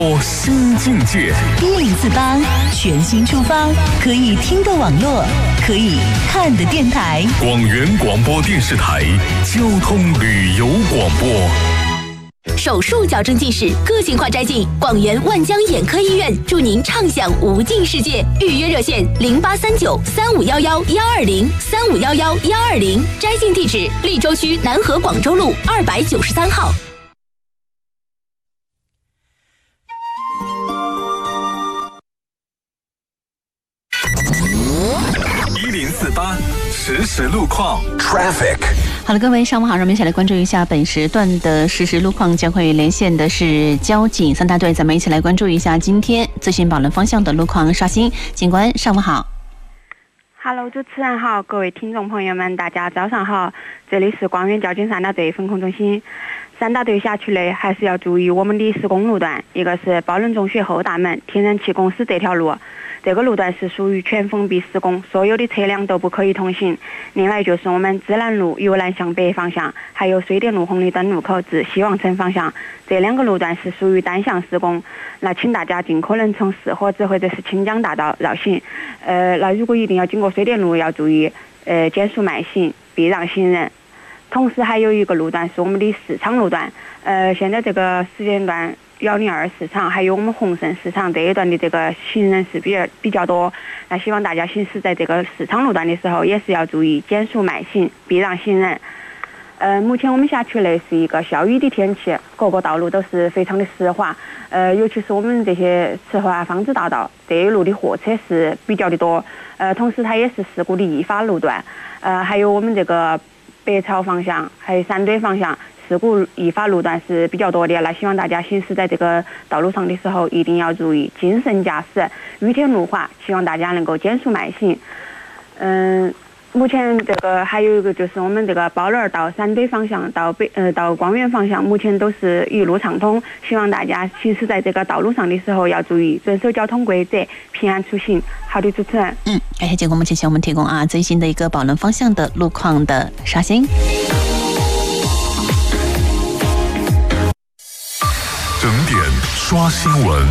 新境界 1048全新出发，可以听的网络，可以看的电台。 广元广播电视台交通旅游广播。 手术矫正近视，个性化摘镜，广元万江眼科医院祝您畅享无尽世界。预约热线08393511-120，3511-120。摘镜地址：利州区南河广州路293号。 1048实时路况 Traffic。 好了，各位上午好，让我们一起来关注一下本时段的实时路况。将会连线的是交警3大队，咱们一起来关注一下今天最新宝轮方向的路况刷新。警官上午好。 Hello， 主持人好，各位听众朋友们，大家早上好，这里是广元交警3大队分控中心。3大队辖区内还是要注意我们的施工路段，一个是宝轮中学后大门天然气公司这条路，这个路段是属于全封闭施工，所有的车辆都不可以通行。另外就是我们芝兰路由南向北方向，还有水电路红绿灯路口至希望城方向，这2个路段是属于单向施工。那请大家尽可能从四合子或者是清江大道绕行。那如果一定要经过水电路，要注意减速慢行，避让行人。同时还有一个路段是我们的市场路段，现在这个时间段102市场还有我们宏盛市场这一段的这个行人是比较多，那希望大家行驶在这个市场路段的时候也是要注意减速慢行，避让行人。目前我们辖区内是一个小雨的天气，各个道路都是非常的湿滑，尤其是我们这些磁化方子大道这一路的货车是比较的多，同时它也是事故的易发路段，还有我们这个北朝方向还有山堆方向事故易发路段是比较多的，那希望大家行驶在这个道路上的时候一定要注意谨慎驾驶，雨天路滑，希望大家能够减速慢行。目前这个还有一个就是我们这个包轮到山堆方向到广元方向，目前都是一路畅通，希望大家行驶在这个道路上的时候要注意遵守交通规则，平安出行。好的，主持人。 感谢节目谢谢我们提供最新的一个宝轮方向的路况的刷新。 整点刷新闻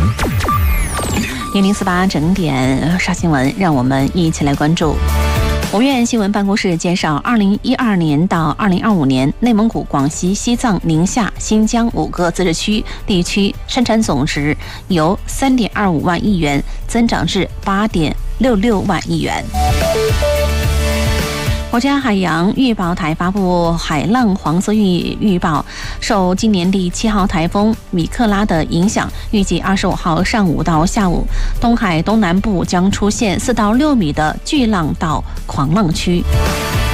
1048整点刷新闻，让我们一起来关注。国务院新闻办公室介绍，2012年到2025年，内蒙古、广西、西藏、宁夏、新疆5个自治区地区生产总值由3.25万亿元增长至8.66万亿元。国家海洋预报台发布海浪黄色预报，受今年第7号台风米克拉的影响，预计25号上午到下午，东海东南部将出现4到6米的巨浪到狂浪区。